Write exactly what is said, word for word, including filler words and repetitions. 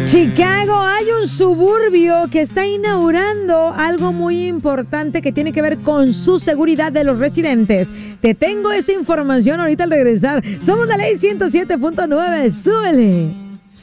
Chicago, hay un suburbio que está inaugurando algo muy importante que tiene que ver con su seguridad de los residentes. Te tengo esa información ahorita al regresar. Somos la Ley ciento siete punto nueve. ¡Súbele!